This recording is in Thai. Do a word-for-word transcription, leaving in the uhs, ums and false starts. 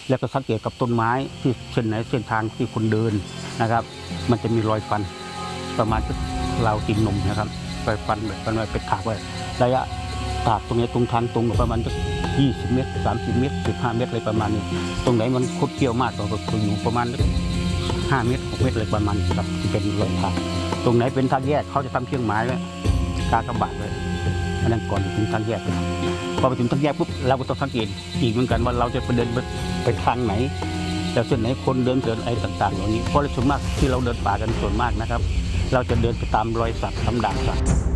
แล้วก็สังเกตกับต้นไม้ที่เส้นไหนเส้นทางที่คนเดินนะครับมันจะมีรอยฟันประมาณเรากินนมนะครับรอยฟันแบบมันไปถากไว้ระยะถากตรงนี้ตรงทางตรงประมาณยี่สิบเมตรสามสิบเมตรสิบห้าเมตรอะไรประมาณนี้ตรงไหนมันคดเกี่ยวมากก็อยู่ประมาณห้าเมตรหกเมตรอะไรประมาณนี้ครับที่เป็นรอยถากตรงไหนเป็นทางแยกเขาจะทำเชียงไม้ไว้กากบาทเลยอันนั้นก่อนถึงทางแยกพอไปถึงทางแยกปุ๊บเราก็ต้องสังเกตอีกเหมือนกันว่าเราจะไปเดินไปทางไหนแต่ส่วนไหนคนเดินเดินอะไรต่างๆเหล่านี้เพราะส่วนมากที่เราเดินป่ากันส่วนมากนะครับเราจะเดินไปตามรอยสัตว์ตามด่างสัตว์